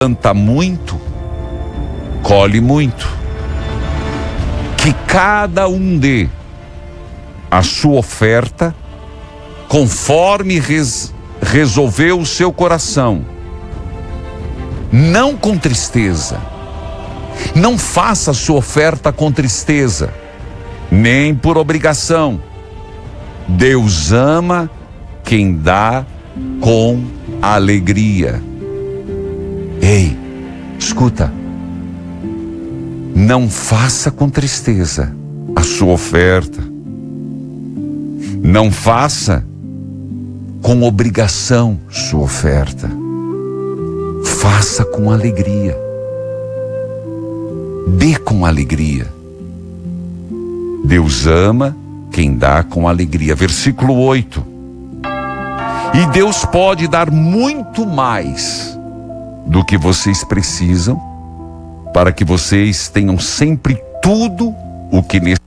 planta muito, colhe muito. Que cada um dê a sua oferta conforme resolveu o seu coração, não com tristeza. Não faça a sua oferta com tristeza, nem por obrigação. Deus ama quem dá com alegria. Ei, escuta. Não faça com tristeza a sua oferta. Não faça com obrigação sua oferta. Faça com alegria. Dê com alegria. Deus ama quem dá com alegria. Versículo 8. E Deus pode dar muito mais do que vocês precisam, para que vocês tenham sempre tudo o que necessitam.